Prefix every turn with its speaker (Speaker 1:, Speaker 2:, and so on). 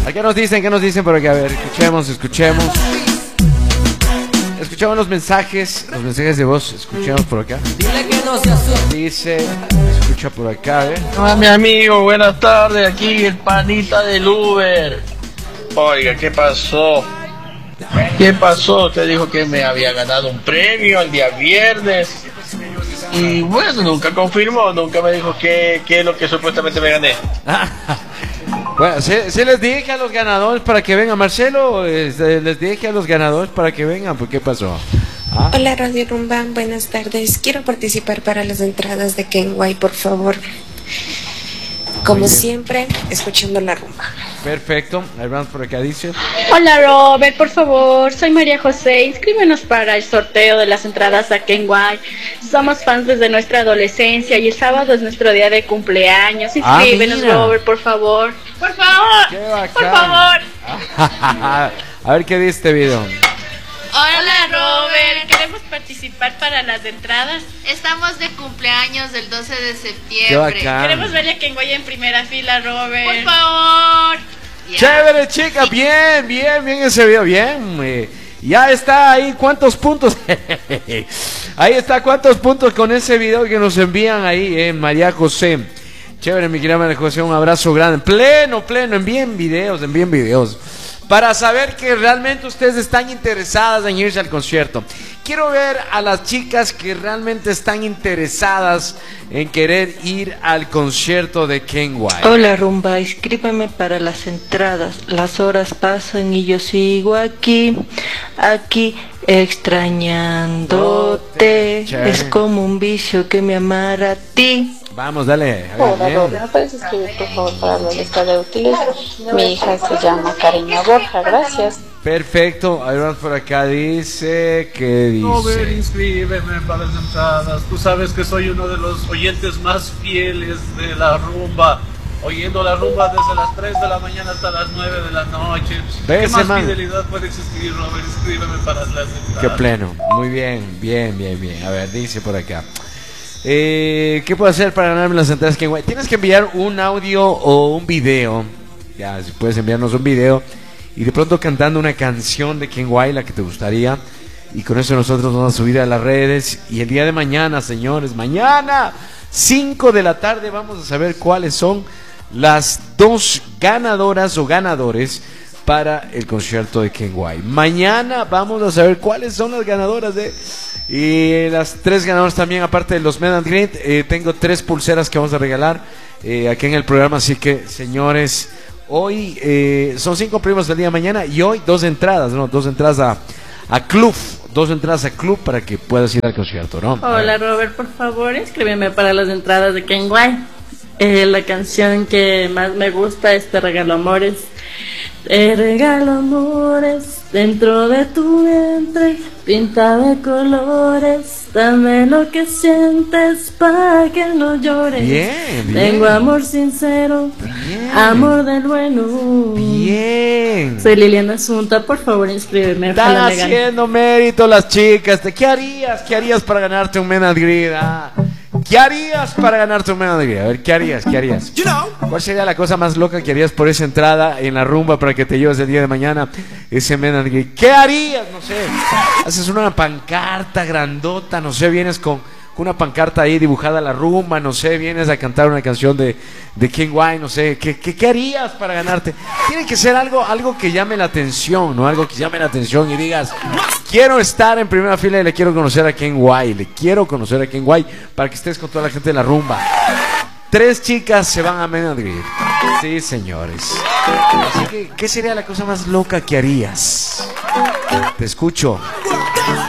Speaker 1: ¿Qué nos dicen? ¿Qué nos dicen por aquí? A ver, escuchemos. Escuchamos los mensajes de voz. Escuchemos por acá.
Speaker 2: Dile que no se asuste.
Speaker 1: Dice, escucha por acá,
Speaker 3: Ah, mi amigo, buenas tardes. Aquí el panita del Uber. Oiga, ¿qué pasó? ¿Qué pasó? Usted dijo que me había ganado un premio el día viernes. Y bueno, nunca confirmó, nunca me dijo qué es lo que supuestamente me gané.
Speaker 1: Bueno, sí les dije a los ganadores para que vengan, Marcelo, les dije a los ganadores para que vengan, ¿por qué pasó?
Speaker 4: Hola Radio Rumba, buenas tardes. Quiero participar para las entradas de Kenway, por favor. Como siempre, escuchando la rumba.
Speaker 1: Perfecto, ahí vamos por acá, dice.
Speaker 5: Hola Robert, por favor, soy María José, inscríbenos para el sorteo de las entradas a Kenway. Somos fans desde nuestra adolescencia y el sábado es nuestro día de cumpleaños. Inscríbenos, Robert, por favor. Por favor,
Speaker 1: Qué bacán.
Speaker 5: por favor.
Speaker 1: A ver qué dice este video.
Speaker 5: Hola Robert, queremos participar para las entradas.
Speaker 6: Estamos de cumpleaños del 12 de
Speaker 1: Qué
Speaker 6: septiembre.
Speaker 1: bacán.
Speaker 5: Queremos ver a Kenway en primera fila, Robert.
Speaker 6: Por favor. Ya.
Speaker 1: Chévere, chica, bien ese video, bien. Ya está ahí, ¿cuántos puntos? Ahí está, ¿cuántos puntos con ese video que nos envían ahí, María José? Chévere, mi querida María José, un abrazo grande. Pleno, envíen videos. Para saber que realmente ustedes están interesadas en irse al concierto. Quiero ver a las chicas que realmente están interesadas en querer ir al concierto de Kenway.
Speaker 7: Hola Rumba, inscríbeme para las entradas. Las horas pasan y yo sigo aquí extrañándote.
Speaker 1: Chévere.
Speaker 7: Es como un vicio que me amara a ti.
Speaker 1: Vamos, dale.
Speaker 8: Hola, Robert, ¿me puedes escribir por favor para la lista de útiles? Mi hija se llama Karina Borja, gracias.
Speaker 1: Perfecto, ahí vamos por acá, dice, ¿qué
Speaker 9: Robert,
Speaker 1: dice?
Speaker 9: inscríbeme para las entradas. Tú sabes que soy uno de los oyentes más fieles de la rumba. Oyendo la rumba desde las 3 de la mañana hasta las 9 de la noche. ¿Qué más fidelidad puede existir, Robert? Inscríbeme para las entradas.
Speaker 1: Qué pleno, muy bien. A ver, dice por acá. ¿Qué puedo hacer para ganarme las entradas Kenway? Tienes que enviar un audio o un video. Ya, si puedes enviarnos un video y de pronto cantando una canción de Kenway, la que te gustaría. Y con eso nosotros vamos a subir a las redes. Y el día de mañana, señores, mañana 5 de la tarde vamos a saber cuáles son las 2 ganadoras o ganadores para el concierto de Kenway. Mañana vamos a saber cuáles son las ganadoras y las 3 ganadoras también, aparte de los Meet and Greet. Tengo 3 pulseras que vamos a regalar aquí en el programa, así que señores, hoy son 5 premios del día de mañana y hoy 2 entradas, ¿no? 2 entradas a club, 2 entradas a club para que puedas ir al concierto, ¿no?
Speaker 5: Hola Robert, por favor, inscríbeme para las entradas de Kenway. La canción que más me gusta es Te regalo amores. Te regalo amores dentro de tu vientre, pinta de colores. Dame lo que sientes para que no llores.
Speaker 1: Bien.
Speaker 5: Tengo amor sincero, amor del bueno.
Speaker 1: Bien.
Speaker 5: Soy Liliana Asunta, por favor inscríbeme.
Speaker 1: Están haciendo mérito las chicas. ¿Qué harías para ganarte un Meet and Greet? ¿Qué harías para ganarte un Meet and Greet? A ver, ¿qué harías? ¿Cuál sería la cosa más loca que harías por esa entrada en la rumba para que te lleves el día de mañana ese Meet and Greet? ¿Qué harías? No sé, haces una pancarta grandota, no sé, vienes con una pancarta ahí dibujada la rumba, no sé, vienes a cantar una canción de Kenway, no sé, ¿qué harías para ganarte? Tiene que ser algo que llame la atención, ¿no? Algo que llame la atención y digas, quiero estar en primera fila y le quiero conocer a Kenway, para que estés con toda la gente de la rumba. 3 chicas se van a Meet and Greet. Sí, señores. Así que, ¿qué sería la cosa más loca que harías? Te escucho.